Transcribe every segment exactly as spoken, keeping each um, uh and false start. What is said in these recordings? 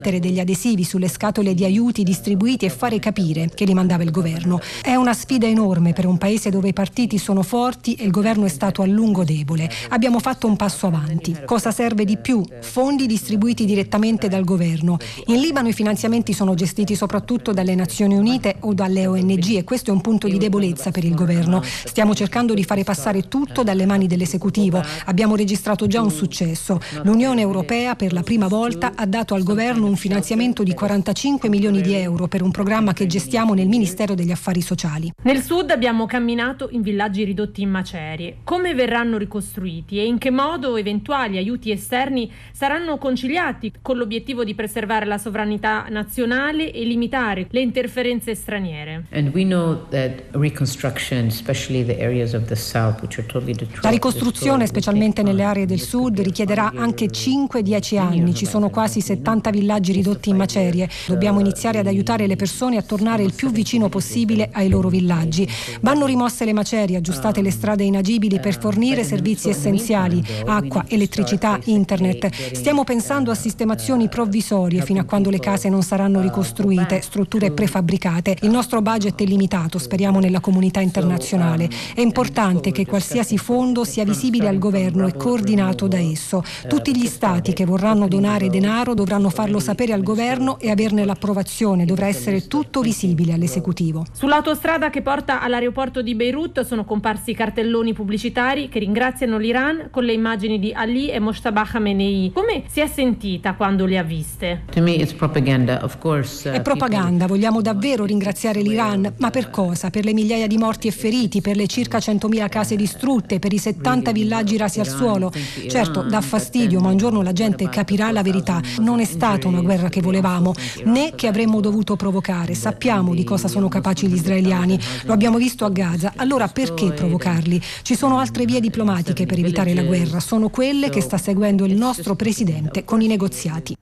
degli adesivi sulle scatole di aiuti distribuiti e fare capire che li mandava il governo. È una sfida enorme per un paese dove i partiti sono forti e il governo è stato a lungo debole. Abbiamo fatto un passo avanti. Cosa serve di più? Fondi distribuiti direttamente dal governo. In Libano i finanziamenti sono gestiti soprattutto dalle Nazioni Unite o dalle O N G e questo è un punto di debolezza per il governo. Stiamo cercando di fare passare tutto dalle mani dell'esecutivo. Abbiamo registrato già un successo. L'Unione Europea per la prima volta ha dato al governo un finanziamento di quarantacinque milioni di euro per un programma che gestiamo nel Ministero degli Affari Sociali. Nel sud abbiamo camminato in villaggi ridotti in macerie. Come verranno ricostruiti e in che modo eventuali aiuti esterni saranno conciliati con l'obiettivo di preservare la sovranità nazionale e limitare le interferenze straniere? And we know that reconstruction, especially the areas of the south which are totally destroyed. La ricostruzione, specialmente nelle aree del sud, richiederà anche cinque dieci anni. Ci sono quasi settanta villaggi ridotti in macerie. Dobbiamo iniziare ad aiutare le persone a tornare il più vicino possibile ai loro villaggi. Vanno rimosse le macerie, aggiustate le strade inagibili per fornire servizi essenziali, acqua, elettricità, internet. Stiamo pensando a sistemazioni provvisorie fino a quando le case non saranno ricostruite, strutture prefabbricate. Il nostro budget è limitato, speriamo nella comunità internazionale. È importante che qualsiasi fondo sia visibile al governo e coordinato da esso. Tutti gli stati che vorranno donare denaro dovranno farlo sapere al governo e averne l'approvazione. Dovrà essere tutto visibile all'esecutivo. Sull'autostrada che porta all'aeroporto di Beirut sono comparsi cartelloni pubblicitari che ringraziano l'Iran con le immagini di Ali e Mojtaba Khamenei. Come si è sentita quando le ha viste? To me it's propaganda, of course. Uh, È propaganda, vogliamo davvero ringraziare l'Iran, ma per cosa? Per le migliaia di morti e feriti, per le circa centomila case distrutte, per i settanta villaggi rasi al suolo. Certo, dà fastidio, ma un giorno la gente capirà la verità. Non è stata una guerra che volevamo, né che avremmo dovuto provocare. Sappiamo di cosa sono capaci gli israeliani, lo abbiamo visto a Gaza. Allora perché provocarli? Ci sono altre vie diplomatiche per evitare la guerra, sono quelle che sta seguendo il nostro presidente con i negoziati.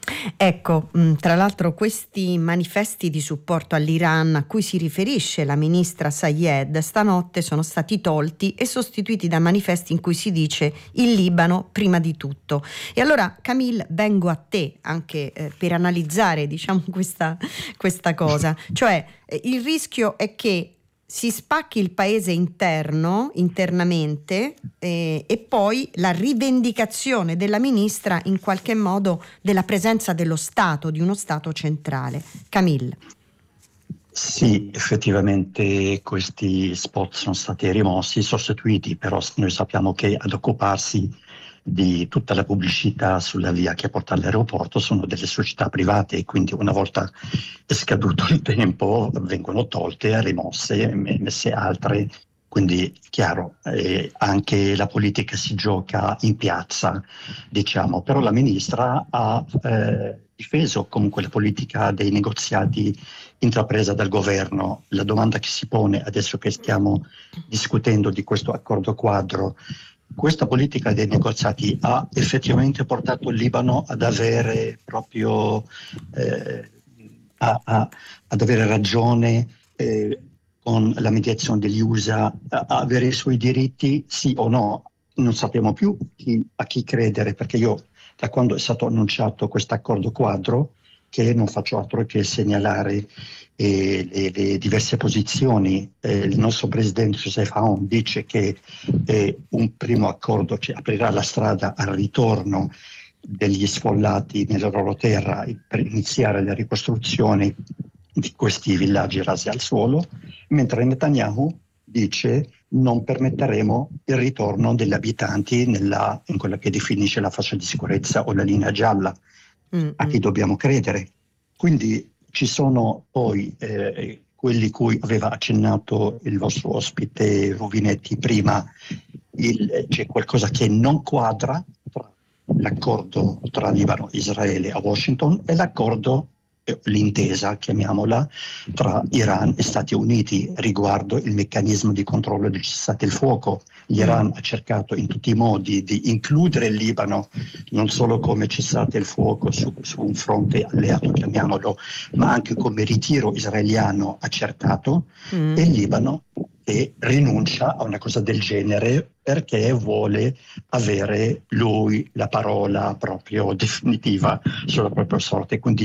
Ecco, tra l'altro questi manifesti di supporto all'Iran a cui si riferisce la ministra Sayed stanotte sono stati tolti e sostituiti da manifesti in cui si dice il Libano prima di tutto. E allora Camille, vengo a te anche eh, per analizzare diciamo questa, questa cosa, cioè eh, il rischio è che si spacchi il paese interno, internamente, eh, e poi la rivendicazione della ministra in qualche modo della presenza dello Stato, di uno Stato centrale. Camille. Sì, effettivamente questi spot sono stati rimossi, sostituiti, però noi sappiamo che ad occuparsi di tutta la pubblicità sulla via che porta all'aeroporto sono delle società private e quindi una volta scaduto il tempo vengono tolte, rimosse, messe altre. Quindi chiaro, eh, anche la politica si gioca in piazza, diciamo, però la ministra ha eh, difeso comunque la politica dei negoziati intrapresa dal governo. La domanda che si pone adesso che stiamo discutendo di questo accordo quadro: questa politica dei negoziati ha effettivamente portato il Libano ad avere proprio eh, a, a, ad avere ragione eh, con la mediazione degli U S A, a, a avere i suoi diritti, sì o no? Non sappiamo più chi, a chi credere, perché io da quando è stato annunciato questo accordo quadro, che non faccio altro che segnalare eh, le, le diverse posizioni. Eh, il nostro presidente Joseph Aoun dice che è un primo accordo che aprirà la strada al ritorno degli sfollati nella loro terra per iniziare la ricostruzione di questi villaggi rasi al suolo, mentre Netanyahu dice non permetteremo il ritorno degli abitanti nella, in quella che definisce la fascia di sicurezza o la linea gialla. Mm-hmm. A chi dobbiamo credere? Quindi ci sono poi eh, quelli cui aveva accennato il vostro ospite Rubinetti prima, il, c'è qualcosa che non quadra tra l'accordo tra Libano e Israele a Washington e l'accordo, l'intesa, chiamiamola, tra Iran e Stati Uniti riguardo il meccanismo di controllo del cessate il fuoco. L'Iran ha cercato in tutti i modi di includere il Libano non solo come cessate il fuoco su, su un fronte alleato, chiamiamolo, ma anche come ritiro israeliano accertato, mm. e il Libano e rinuncia a una cosa del genere perché vuole avere lui la parola proprio definitiva sulla propria sorte, quindi